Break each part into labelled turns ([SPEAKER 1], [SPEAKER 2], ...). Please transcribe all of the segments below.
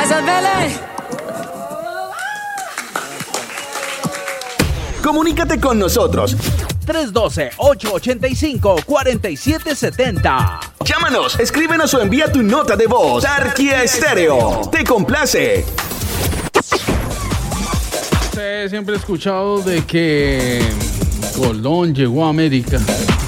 [SPEAKER 1] Casa Vele.
[SPEAKER 2] Comunícate con nosotros.
[SPEAKER 3] 312-885-4770.
[SPEAKER 2] Llámanos, escríbenos o envía tu nota de voz. Tarquía Estéreo. Te complace.
[SPEAKER 4] Usted siempre ha escuchado de que Colón llegó a América.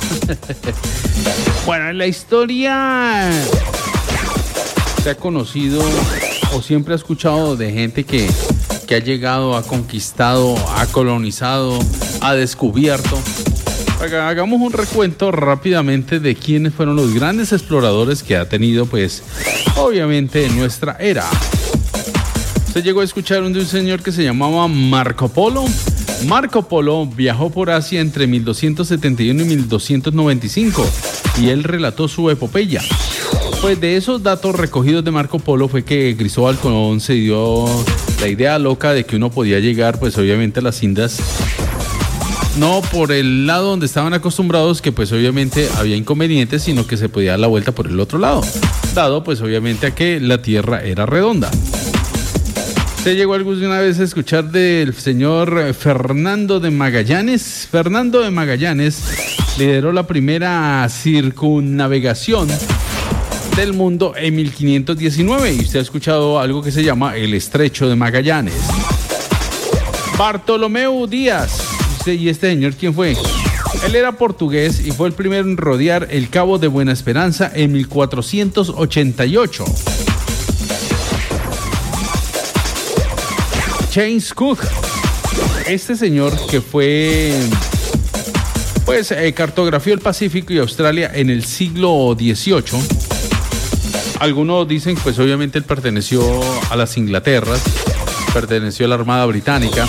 [SPEAKER 4] Bueno, en la historia se ha conocido o siempre ha escuchado de gente que ha llegado, ha conquistado, ha colonizado, ha descubierto. Hagamos un recuento rápidamente de quiénes fueron los grandes exploradores que ha tenido, pues, obviamente, en nuestra era. Usted llegó a escuchar de un señor que se llamaba Marco Polo. Marco Polo viajó por Asia entre 1271 y 1295 y él relató su epopeya. Pues de esos datos recogidos de Marco Polo fue que Cristóbal Colón se dio la idea loca de que uno podía llegar, pues obviamente, a las Indias, no por el lado donde estaban acostumbrados, que pues obviamente había inconvenientes, sino que se podía dar la vuelta por el otro lado, dado pues obviamente a que la tierra era redonda. ¿Usted llegó alguna vez a escuchar del señor Fernando de Magallanes? Fernando de Magallanes lideró la primera circunnavegación del mundo en 1519 y usted ha escuchado algo que se llama el Estrecho de Magallanes. Bartolomeu Díaz. ¿Y este señor quién fue? Él era portugués y fue el primero en rodear el Cabo de Buena Esperanza en 1488. James Cook. Este señor que fue, pues, cartografió el Pacífico y Australia en el siglo XVIII. Algunos dicen, pues obviamente él perteneció a las Inglaterras, perteneció a la Armada Británica.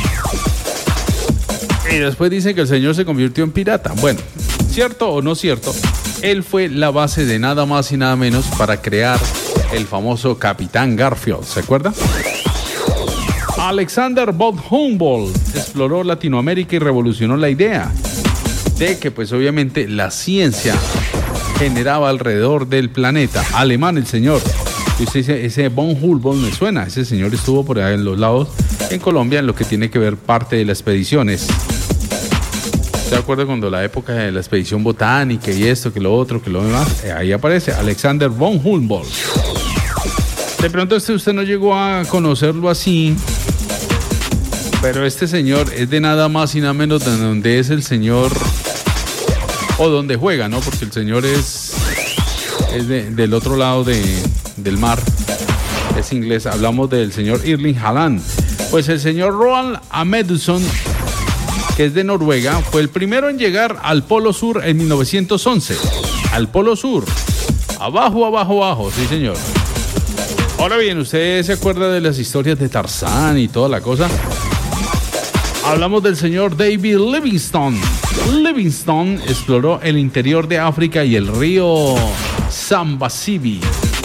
[SPEAKER 4] Y después dicen que el señor se convirtió en pirata. Bueno, cierto o no cierto, él fue la base de nada más y nada menos para crear el famoso Capitán Garfield. ¿Se acuerda? Alexander von Humboldt exploró Latinoamérica y revolucionó la idea de que, pues obviamente, la ciencia generaba alrededor del planeta. Alemán el señor. Y usted dice, ese von Humboldt me suena. Ese señor estuvo por allá en los lados, en Colombia, en lo que tiene que ver parte de las expediciones. ¿Se acuerda cuando la época de la expedición botánica y esto, que lo otro, que lo demás? Ahí aparece Alexander von Humboldt. De pronto usted no llegó a conocerlo así, pero este señor es de nada más y nada menos de donde es el señor, o donde juega, ¿no? Porque el señor es del otro lado del mar, es inglés. Hablamos del señor Erling Haaland. Pues el señor Roald Amundsen, que es de Noruega, fue el primero en llegar al Polo Sur en 1911. Al Polo Sur. Abajo, abajo, abajo. Sí, señor. Ahora bien, ¿usted se acuerda de las historias de Tarzán y toda la cosa? Hablamos del señor David Livingstone. Livingstone exploró el interior de África y el río Zambasibi.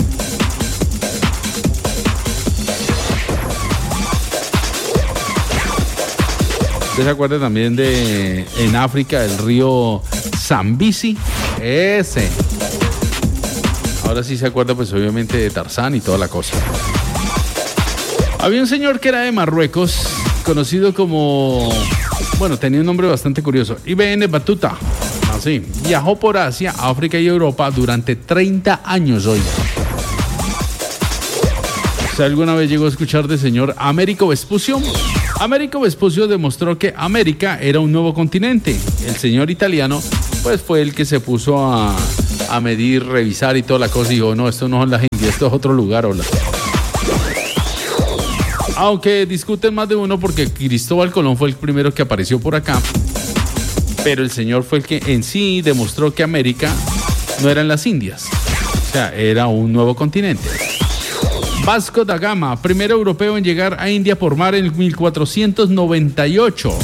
[SPEAKER 4] ¿Usted se acuerda también de, en África, el río Zambezi? Ese. Ahora sí se acuerda, pues obviamente, de Tarzán y toda la cosa. Había un señor que era de Marruecos, conocido como, bueno, tenía un nombre bastante curioso, Ibn Battuta. Así, viajó por Asia, África y Europa durante 30 años, oiga. ¿Usted alguna vez llegó a escuchar del señor Américo Vespucio? Américo Vespucio demostró que América era un nuevo continente. El señor italiano, pues, fue el que se puso a medir, revisar y toda la cosa y dijo, no, esto no son las Indias, esto es otro lugar, hola. Aunque discuten más de uno porque Cristóbal Colón fue el primero que apareció por acá, pero el señor fue el que en sí demostró que América no eran las Indias, o sea, era un nuevo continente. Vasco da Gama, primer europeo en llegar a India por mar en 1498.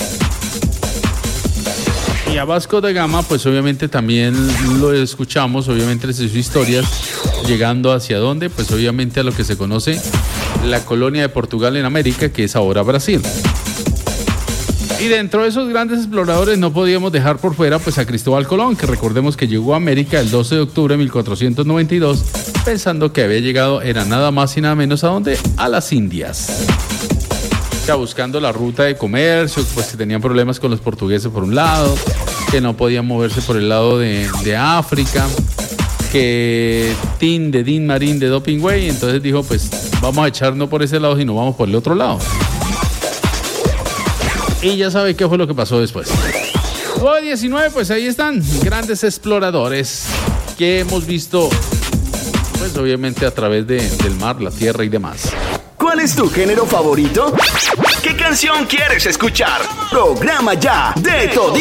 [SPEAKER 4] Y a Vasco da Gama, pues obviamente también lo escuchamos, obviamente de sus historias, llegando hacia dónde, pues obviamente a lo que se conoce la colonia de Portugal en América, que es ahora Brasil. Y dentro de esos grandes exploradores no podíamos dejar por fuera pues a Cristóbal Colón, que recordemos que llegó a América el 12 de octubre de 1492, pensando que había llegado, era nada más y nada menos, ¿a dónde? A las Indias. O sea, buscando la ruta de comercio, pues que tenían problemas con los portugueses por un lado, que no podían moverse por el lado de África, que Din Marín de Dopingüey, entonces dijo, pues vamos a echarnos por ese lado, sino vamos por el otro lado. Y ya sabe qué fue lo que pasó después. 19, pues ahí están, grandes exploradores que hemos visto, pues obviamente a través del mar, la tierra y demás.
[SPEAKER 2] ¿Cuál es tu género favorito? ¿Qué canción quieres escuchar? Programa ya de Todito.